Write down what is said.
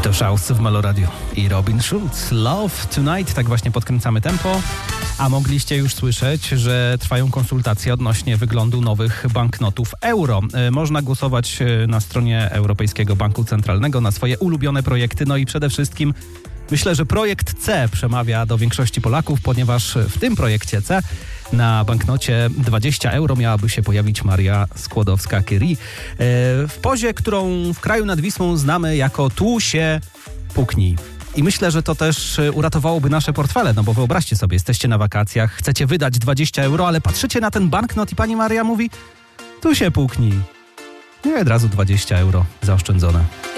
To Schaus w Melo Radio i Robin Schulz. Love Tonight, tak właśnie podkręcamy tempo. A mogliście już słyszeć, że trwają konsultacje odnośnie wyglądu nowych banknotów euro. Można głosować na stronie Europejskiego Banku Centralnego na swoje ulubione projekty. No i przede wszystkim myślę, że projekt C przemawia do większości Polaków, ponieważ w tym projekcie C na banknocie 20 euro miałaby się pojawić Maria Skłodowska-Curie w pozie, którą w kraju nad Wisłą znamy jako tu się puknij. I myślę, że to też uratowałoby nasze portfele, no bo wyobraźcie sobie, jesteście na wakacjach, chcecie wydać 20 euro, ale patrzycie na ten banknot i pani Maria mówi, tu się puknij. I od razu 20 euro zaoszczędzone.